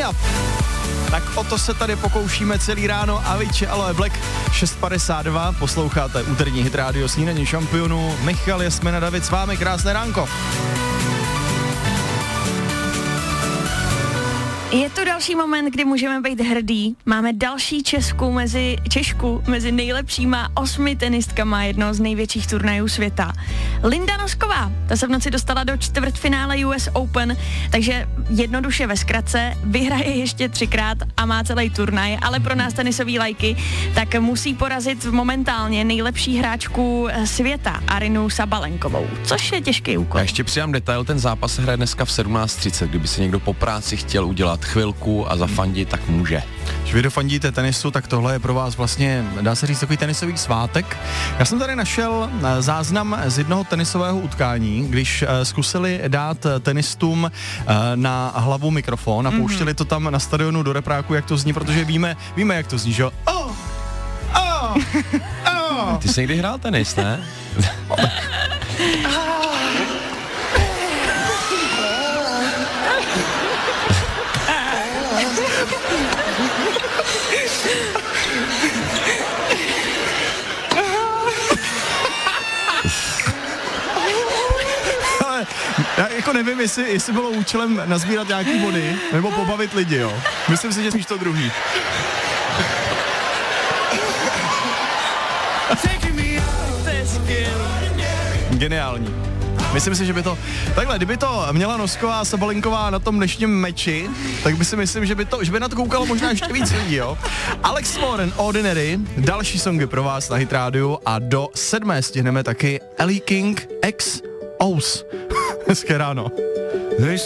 up. Tak o to se tady pokoušíme celý ráno. Avicii, Aloe Black, 6:52, posloucháte úterní hit rádio Snídaně šampionů. Michal, Jasmina, David s vámi, krásné ránko. Je to další moment, kdy můžeme být hrdí. Máme další Češku mezi nejlepšíma 8 tenistkama jednoho z největších turnajů světa. Linda Nosková, ta se v noci dostala do čtvrtfinále US Open, takže jednoduše ve zkratce vyhraje ještě 3krát a má celý turnaj, ale pro nás tenisový lajky, tak musí porazit momentálně nejlepší hráčku světa, Arinu Sabalenkovou, což je těžký úkol. Já ještě přidám detail, ten zápas se hraje dneska v 17:30, kdyby si někdo po práci chtěl udělat chvilku a zafandit, tak může. Když vy dofandíte tenisu, tak tohle je pro vás vlastně, dá se říct, takový tenisový svátek. Já jsem tady našel záznam z jednoho tenisového utkání, když zkusili dát tenistům na hlavu mikrofon a pouštěli to tam na stadionu do repráku, jak to zní, protože víme, jak to zní, že jo? Ty jsi někdy hrál tenis, ne? Já jako nevím, jestli bylo účelem nazbírat nějaký body, nebo pobavit lidi, jo. Myslím si, že spíš to druhý. Geniální. Myslím si, že by to... Takhle, kdyby to měla Nosková a Sabalenková na tom dnešním meči, tak by si myslím, že by na to koukalo možná ještě víc lidí, jo. Alex Warren, Ordinary, další songy pro vás na Hit Radio a do 7 stihneme taky Ellie King X Ous. Hezké ráno.